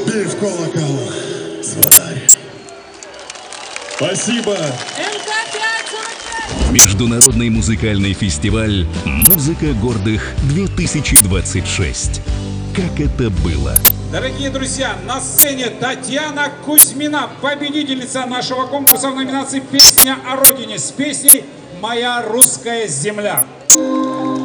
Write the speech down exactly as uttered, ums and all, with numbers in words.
Бей в колокол, звонарь. Спасибо. Международный музыкальный фестиваль «Музыка гордых-две тысячи двадцать шесть». Как это было? Дорогие друзья, на сцене Татьяна Кузьмина, победительница нашего конкурса в номинации «Песня о Родине» с песней «Моя русская земля».